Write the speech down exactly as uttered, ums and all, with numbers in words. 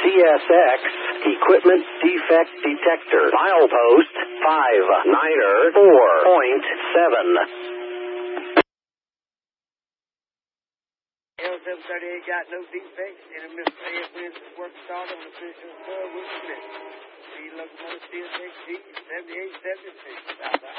C S X Equipment Defect Detector. Milepost five niner four point seven. L seven thirty-eight got no defects, and if Mister A F wins the work started on the Christian Club with the Speed locomotive C S X G seventy-eight seventy-six.